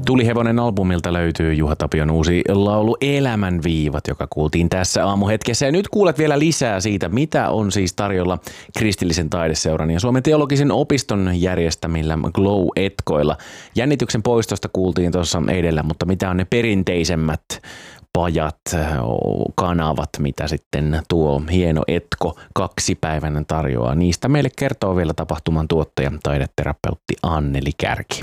Tulihevonen albumilta löytyy Juha Tapion uusi laulu Elämän viivat, joka kuultiin tässä aamuhetkessä. Ja nyt kuulet vielä lisää siitä, mitä on siis tarjolla kristillisen taideseuran ja Suomen teologisen opiston järjestämillä Glow-etkoilla. Jännityksen poistosta kuultiin tuossa edellä, mutta mitä on ne perinteisemmät pajat, kanavat, mitä sitten tuo hieno etko kaksipäiväinen tarjoaa. Niistä meille kertoo vielä tapahtuman tuottaja, taideterapeutti Anneli Kärki.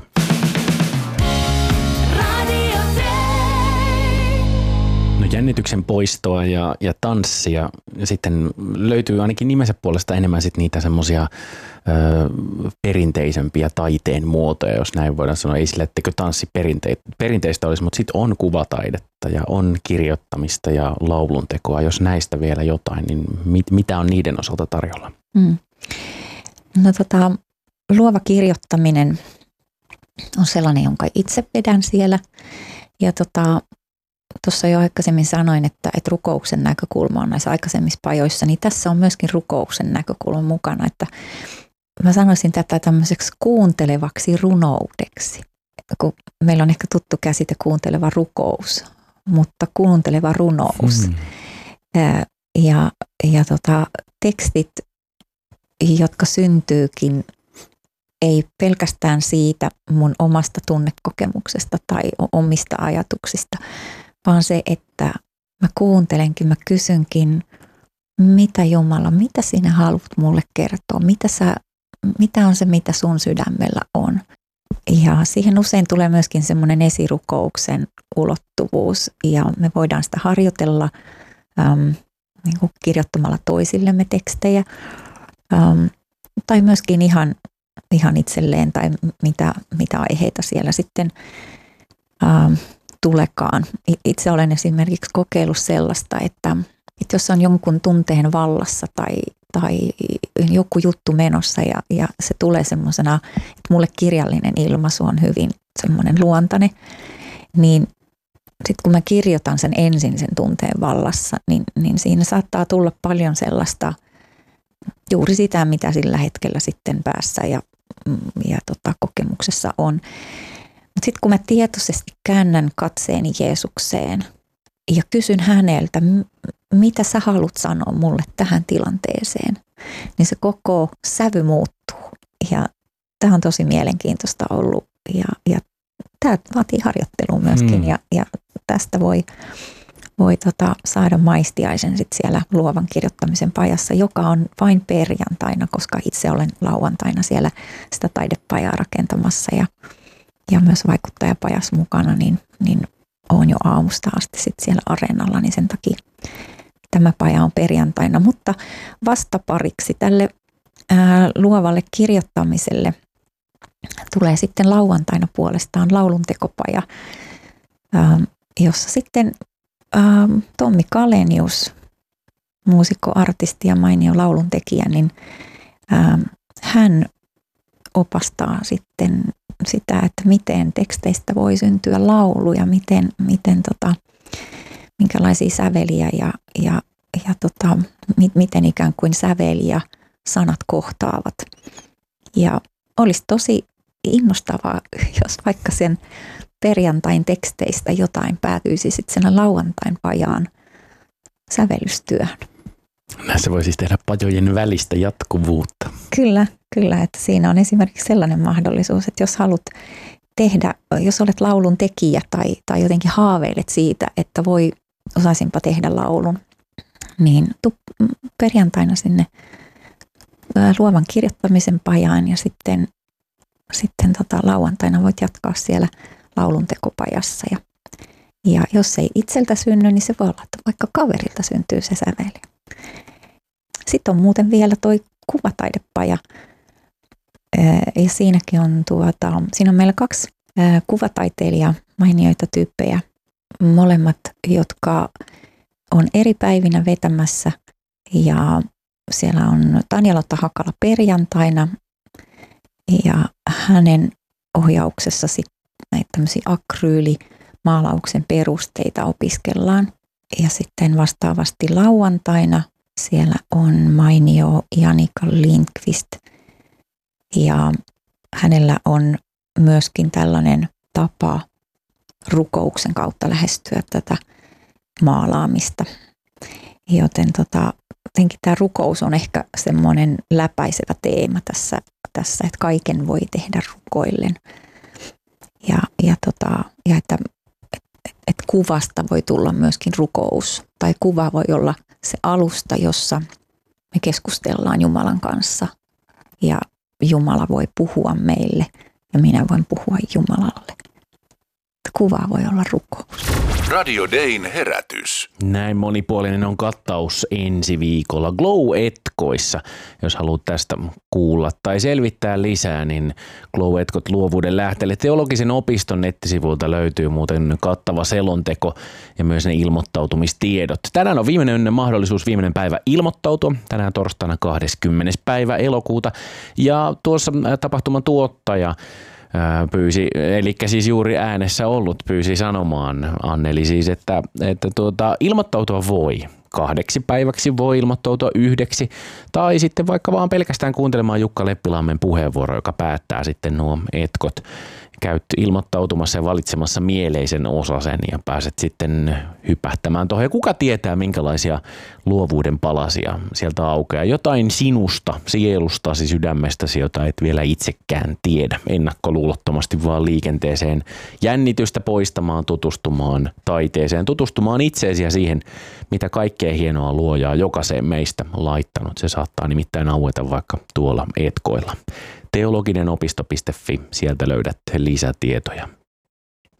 No jännityksen poistoa ja tanssia. Ja sitten löytyy ainakin nimensä puolesta enemmän sit niitä semmoisia perinteisempiä taiteen muotoja, jos näin voidaan sanoa. Ei sillä, etteikö tanssi perinteistä olisi, mutta sitten on kuvataidetta ja on kirjoittamista ja lauluntekoa. Jos näistä vielä jotain, niin mitä on niiden osalta tarjolla? No luova kirjoittaminen on sellainen, jonka itse vedän siellä. Ja tuossa jo aikaisemmin sanoin, että rukouksen näkökulma on näissä aikaisemmissa pajoissa, niin tässä on myöskin rukouksen näkökulma mukana, että mä sanoisin tätä tämmöiseksi kuuntelevaksi runoudeksi, kun meillä on ehkä tuttu käsite kuunteleva rukous, mutta kuunteleva runous. Ja tekstit, jotka syntyykin ei pelkästään siitä mun omasta tunnekokemuksesta tai omista ajatuksista, vaan se, että mä kuuntelenkin, mä kysynkin, mitä Jumala, mitä sinä haluat mulle kertoa, mitä on se, mitä sun sydämellä on. Ja siihen usein tulee myöskin semmoinen esirukouksen ulottuvuus ja me voidaan sitä harjoitella niin kuin kirjoittamalla toisillemme tekstejä tai myöskin ihan itselleen tai mitä aiheita siellä sitten tulekaan. Itse olen esimerkiksi kokeillut sellaista, että jos on jonkun tunteen vallassa tai joku juttu menossa ja se tulee semmoisena, että mulle kirjallinen ilmaisu on hyvin semmoinen luontainen, niin sitten kun mä kirjoitan sen ensin sen tunteen vallassa, niin siinä saattaa tulla paljon sellaista juuri sitä, mitä sillä hetkellä sitten päässä ja kokemuksessa on. Mutta sitten kun mä tietoisesti käännän katseeni Jeesukseen ja kysyn häneltä, mitä sä haluat sanoa mulle tähän tilanteeseen, niin se koko sävy muuttuu. Ja tämä on tosi mielenkiintoista ollut ja tämä vaatii harjoittelua myöskin ja tästä voi saada maistiaisen sit siellä luovan kirjoittamisen pajassa, joka on vain perjantaina, koska itse olen lauantaina siellä sitä taidepajaa rakentamassa ja myös vaikuttajapajassa mukana, niin olen jo aamusta asti sit siellä areenalla, niin sen takia tämä paja on perjantaina. Mutta vastapariksi tälle luovalle kirjoittamiselle tulee sitten lauantaina puolestaan lauluntekopaja, jossa sitten Tommi Kalenius, muusikko, artisti ja mainio lauluntekijä, niin hän opastaa sitten sitä, että miten teksteistä voi syntyä laulu ja minkälaisia säveliä ja miten ikään kuin säveli ja sanat kohtaavat. Ja olisi tosi innostavaa, jos vaikka sen perjantain teksteistä jotain päätyisi sitten sen lauantain pajaan sävellystyöhön. Se voi siis tehdä pajojen välistä jatkuvuutta. Kyllä, että siinä on esimerkiksi sellainen mahdollisuus, että jos haluat tehdä, jos olet laulun tekijä tai jotenkin haaveilet siitä, että osaisinpa tehdä laulun, niin perjantaina sinne luovan kirjoittamisen pajaan ja sitten lauantaina voit jatkaa siellä lauluntekopajassa. Ja jos ei itseltä synny, niin se voi olla, että vaikka kaverilta syntyy se säveli. Sitten on muuten vielä toi kuvataidepaja. Ja siinäkin on siinä on meillä 2 kuvataiteilijaa, mainioita tyyppejä. Molemmat, jotka on eri päivinä vetämässä. Ja siellä on Tanja-Lotta Hakala perjantaina. Ja hänen ohjauksessa sitten näitä tämmöisiä akryylimaalauksen perusteita opiskellaan. Ja sitten vastaavasti lauantaina siellä on mainio Janika Lindqvist. Ja hänellä on myöskin tällainen tapa rukouksen kautta lähestyä tätä maalaamista. Joten jotenkin tämä rukous on ehkä semmoinen läpäisevä teema tässä, että kaiken voi tehdä rukoillen. Ja että kuvasta voi tulla myöskin rukous, tai kuva voi olla se alusta, jossa me keskustellaan Jumalan kanssa, ja Jumala voi puhua meille, ja minä voin puhua Jumalalle. Kuva voi olla rukous. Radio Dayn herätys. Näin monipuolinen on kattaus ensi viikolla Glow-etkoissa. Jos haluat tästä kuulla tai selvittää lisää, niin Glow-etkot luovuuden lähteelle teologisen opiston nettisivuilta löytyy muuten kattava selonteko ja myös ne ilmoittautumistiedot. Tänään on viimeinen päivä ilmoittautua. Tänään torstaina 20. päivä elokuuta. Ja tuossa tapahtuman tuottaja pyysi, eli siis juuri äänessä ollut, pyysi sanomaan Anneli siis, että ilmoittautua voi 2 päiväksi, voi ilmoittautua 1 tai sitten vaikka vaan pelkästään kuuntelemaan Jukka Leppilammen puheenvuoro, joka päättää sitten nuo etkot. Käyt ilmoittautumassa ja valitsemassa mieleisen osasen ja pääset sitten hypähtämään tuohon. Ja kuka tietää, minkälaisia luovuuden palasia sieltä aukeaa. Jotain sinusta, sielustasi, sydämestäsi, jota et vielä itsekään tiedä. Ennakkoluulottomasti vaan liikenteeseen, jännitystä poistamaan, tutustumaan taiteeseen, tutustumaan itseesi ja siihen, mitä kaikkea hienoa luojaa jokaiseen meistä laittanut. Se saattaa nimittäin aueta vaikka tuolla etkoilla. Teologinenopisto.fi, sieltä löydät lisätietoja.